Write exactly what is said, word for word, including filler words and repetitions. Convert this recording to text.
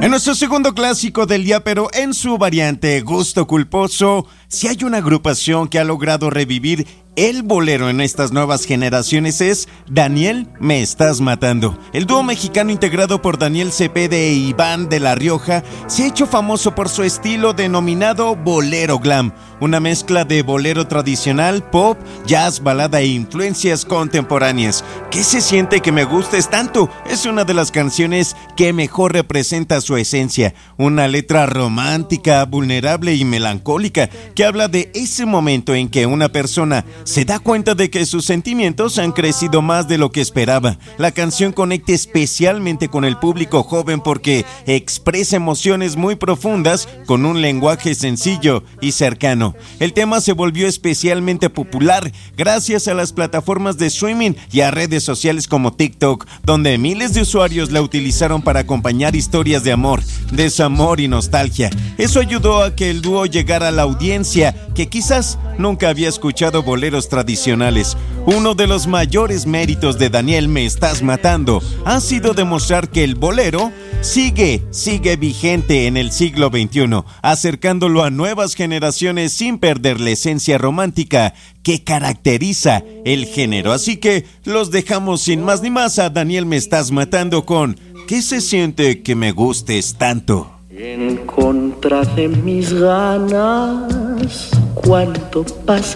En nuestro segundo clásico del día, pero en su variante gusto culposo, si hay una agrupación que ha logrado revivir el bolero en estas nuevas generaciones es Daniel Me Estás Matando. El dúo mexicano integrado por Daniel Cepeda e Iván de la Rioja se ha hecho famoso por su estilo denominado bolero glam, una mezcla de bolero tradicional, pop, jazz, balada e influencias contemporáneas. ¿Qué se siente que me gustes tanto? Es una de las canciones que mejor representa su esencia, una letra romántica, vulnerable y melancólica que habla de ese momento en que una persona se da cuenta de que sus sentimientos han crecido más de lo que esperaba. La canción conecta especialmente con el público joven porque expresa emociones muy profundas con un lenguaje sencillo y cercano. El tema se volvió especialmente popular gracias a las plataformas de streaming y a redes sociales como TikTok, donde miles de usuarios la utilizaron para acompañar historias de amor, desamor y nostalgia. Eso ayudó a que el dúo llegara a la audiencia que quizás nunca había escuchado boleros tradicionales. Uno de los mayores méritos de Daniel Me Estás Matando ha sido demostrar que el bolero sigue, sigue vigente en el siglo veintiuno, acercándolo a nuevas generaciones sin perder la esencia romántica que caracteriza el género. Así que los dejamos sin más ni más a Daniel Me Estás Matando con ¿Qué se siente que me gustes tanto? En contra de mis ganas, cuánto pasa